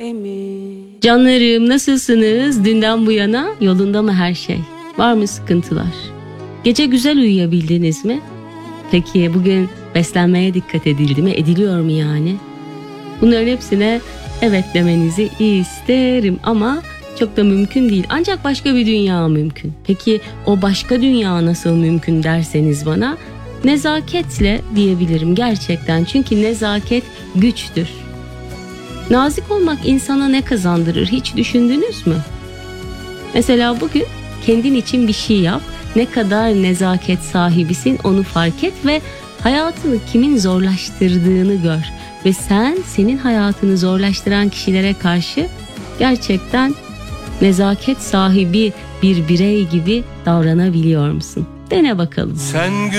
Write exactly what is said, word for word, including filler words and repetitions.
Canlarım, nasılsınız? Dünden bu yana yolunda mı her şey? Var mı sıkıntılar? Gece güzel uyuyabildiniz mi? Peki bugün beslenmeye dikkat edildi mi? Ediliyor mu yani? Bunların hepsine evet demenizi isterim ama çok da mümkün değil. Ancak başka bir dünya mümkün. Peki o başka dünya nasıl mümkün derseniz bana, nezaketle diyebilirim gerçekten. Çünkü nezaket güçtür. Nazik olmak insana ne kazandırır hiç düşündünüz mü? Mesela bugün kendin için bir şey yap. Ne kadar nezaket sahibisin onu fark et ve hayatını kimin zorlaştırdığını gör. Ve sen senin hayatını zorlaştıran kişilere karşı gerçekten nezaket sahibi bir birey gibi davranabiliyor musun? Dene bakalım. Sen